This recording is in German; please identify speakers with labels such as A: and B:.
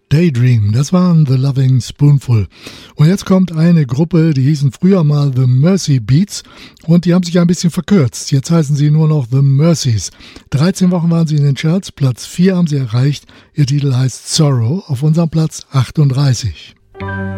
A: Daydream, das waren The Loving Spoonful. Und jetzt kommt eine Gruppe, die hießen früher mal The Mercy Beats und die haben sich ein bisschen verkürzt. Jetzt heißen sie nur noch The Mercies. 13 Wochen waren sie in den Charts, Platz 4 haben sie erreicht. Ihr Titel heißt Sorrow, auf unserem Platz 38.